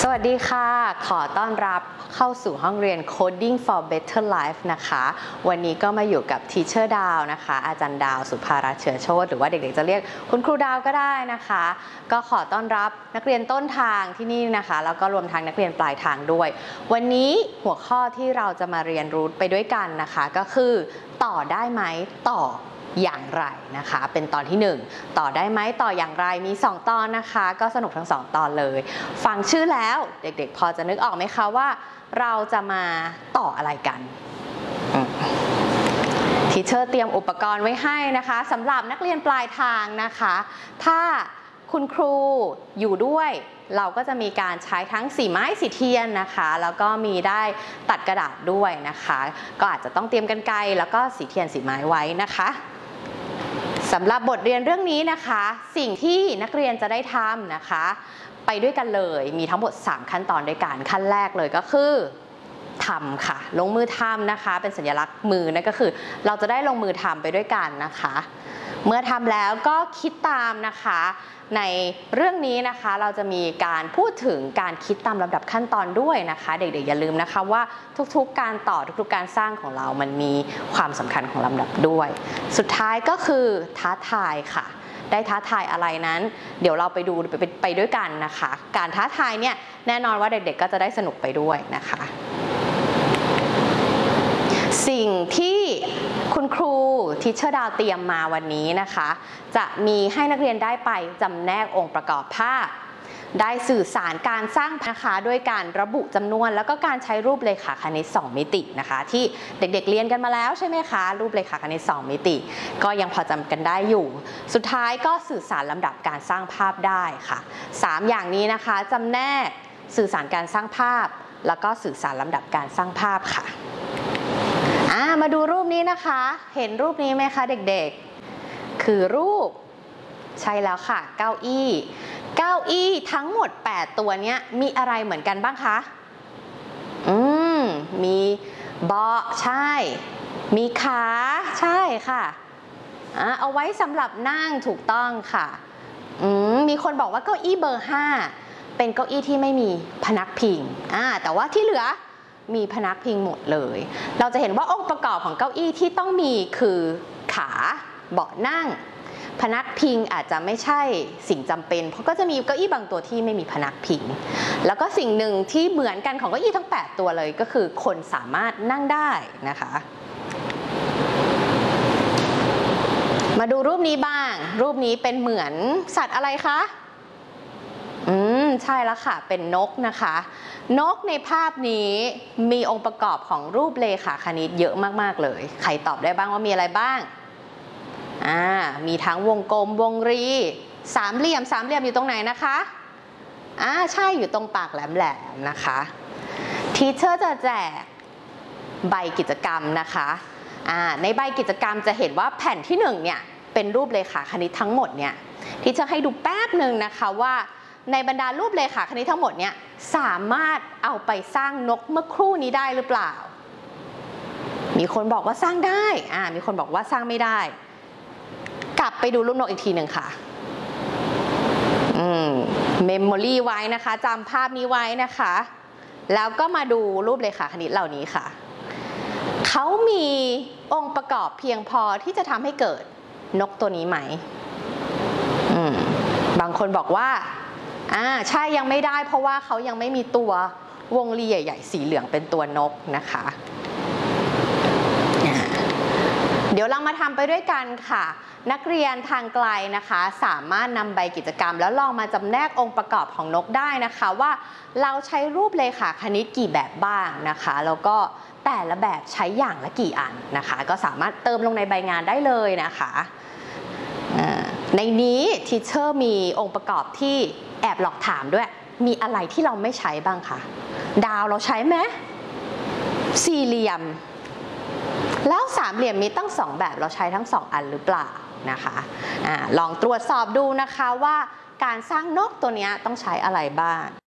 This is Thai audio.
สวัสดีค่ะขอต้อนรับเข้าสู่ห้องเรียน Coding for Better Life นะคะวันนี้ก็มาอยู่กับ Teacher ดาวนะคะอาจารย์ดาวสุภารัตน์เชื้อโชติหรือว่าเด็กๆจะเรียกคุณครูดาวก็ได้นะคะก็ขอต้อนรับนักเรียนต้นทางที่นี่นะคะแล้วก็รวมทั้งนักเรียนปลายทางด้วยวันนี้หัวข้อที่เราจะมาเรียนรู้ไปด้วยกันนะคะก็คือต่อได้ไหมต่ออย่างไรนะคะเป็นตอนที่1ต่อได้ไหมต่ออย่างไรมี2ตอนนะคะก็สนุกทั้ง2ตอนเลยฟังชื่อแล้วเด็กๆพอจะนึกออกไหมคะว่าเราจะมาต่ออะไรกันทีเชอร์เตรียมอุปกรณ์ไว้ให้นะคะสำหรับนักเรียนปลายทางนะคะถ้าคุณครูอยู่ด้วยเราก็จะมีการใช้ทั้งสีไม้สีเทียนนะคะแล้วก็มีได้ตัดกระดาษด้วยนะคะก็อาจจะต้องเตรียมกรรไกรแล้วก็สีเทียนสีไม้ไว้นะคะสำหรับบทเรียนเรื่องนี้นะคะสิ่งที่นักเรียนจะได้ทำนะคะไปด้วยกันเลยมีทั้งหมด3ขั้นตอนด้วยกันขั้นแรกเลยก็คือทำค่ะลงมือทำนะคะเป็นสัญลักษณ์มือนั่นก็คือเราจะได้ลงมือทำไปด้วยกันนะคะเมื่อทำแล้วก็คิดตามนะคะในเรื่องนี้นะคะเราจะมีการพูดถึงการคิดตามลำดับขั้นตอนด้วยนะคะเด็กๆอย่าลืมนะคะว่าทุกๆการต่อทุกๆการสร้างของเรามันมีความสำคัญของลำดับด้วยสุดท้ายก็คือท้าทายค่ะได้ท้าทายอะไรนั้นเดี๋ยวเราไปดูไปด้วยกันนะคะการท้าทายเนี่ยแน่นอนว่าเด็กๆก็จะได้สนุกไปด้วยนะคะสิ่งที่คุณครูทิชเชอร์ดาวเตรียมมาวันนี้นะคะจะมีให้นักเรียนได้ไปจำแนกองค์ประกอบภาพได้สื่อสารการสร้างนะคะด้วยการระบุจำนวนแล้วก็การใช้รูปเรขาคณิต2มิตินะคะที่เด็กๆเรียนกันมาแล้วใช่ไหมคะรูปเรขาคณิต2มิติก็ยังพอจำกันได้อยู่สุดท้ายก็สื่อสารลำดับการสร้างภาพได้ค่ะ3อย่างนี้นะคะจำแนกสื่อสารการสร้างภาพแล้วก็สื่อสารลำดับการสร้างภาพค่ะมาดูรูปนี้นะคะเห็นรูปนี้ไหมคะเด็กๆคือรูปใช่แล้วค่ะเก้าอี้ทั้งหมด8ตัวเนี้ยมีอะไรเหมือนกันบ้างคะมีเบาะใช่มีขาใช่ค่ะเอาไว้สำหรับนั่งถูกต้องค่ะมีคนบอกว่าเก้าอี้เบอร์5เป็นเก้าอี้ที่ไม่มีพนักพิงแต่ว่าที่เหลือมีพนักพิงหมดเลยเราจะเห็นว่าองค์ประกอบของเก้าอี้ที่ต้องมีคือขาเบาะนั่งพนักพิงอาจจะไม่ใช่สิ่งจำเป็นเพราะก็จะมีเก้าอี้บางตัวที่ไม่มีพนักพิงแล้วก็สิ่งหนึ่งที่เหมือนกันของเก้าอี้ทั้ง8ตัวเลยก็คือคนสามารถนั่งได้นะคะมาดูรูปนี้บ้างรูปนี้เป็นเหมือนสัตว์อะไรคะใช่แล้วค่ะเป็นนกนะคะนกในภาพนี้มีองค์ประกอบของรูปเรขาคณิตเยอะมากๆเลยใครตอบได้บ้างว่ามีอะไรบ้างมีทั้งวงกลมวงรีสามเหลี่ยมอยู่ตรงไหนนะคะใช่อยู่ตรงปากแหลมๆนะคะทีเชอร์จะแจกใบกิจกรรมนะคะในใบกิจกรรมจะเห็นว่าแผ่นที่1เนี่ยเป็นรูปเรขาคณิตทั้งหมดเนี่ยทีเชอร์ให้ดูแป๊บหนึ่งนะคะว่าในบรรดารูปเรขาคณิตทั้งหมดเนี่ยสามารถเอาไปสร้างนกเมื่อครู่นี้ได้หรือเปล่ามีคนบอกว่าสร้างได้มีคนบอกว่าสร้างไม่ได้กลับไปดูรูปนกอีกทีหนึ่งค่ะเมมโมรี่ไว้นะคะจำภาพนี้ไว้นะคะแล้วก็มาดูรูปเรขาคณิตเหล่านี้ค่ะเขามีองค์ประกอบเพียงพอที่จะทำให้เกิดนกตัวนี้ไหมบางคนบอกว่าใช่ยังไม่ได้เพราะว่าเขายังไม่มีตัววงรีใหญ่ๆสีเหลืองเป็นตัวนกนะคะเดี๋ยวเรามาทำไปด้วยกันค่ะนักเรียนทางไกลนะคะสามารถนำใบกิจกรรมแล้วลองมาจำแนกองค์ประกอบของนกได้นะคะว่าเราใช้รูปเรขาคณิตกี่แบบบ้างนะคะแล้วก็แต่ละแบบใช้อย่างละกี่อันนะคะก็สามารถเติมลงในใบงานได้เลยนะคะในนี้ทีเชอร์มีองค์ประกอบที่แอบหลอกถามด้วยมีอะไรที่เราไม่ใช้บ้างคะดาวเราใช้ไหมสี่เหลี่ยมแล้วสามเหลี่ยมมีตั้ง2แบบเราใช้ทั้ง2อันหรือเปล่านะคะลองตรวจสอบดูนะคะว่าการสร้างนกตัวนี้ต้องใช้อะไรบ้าง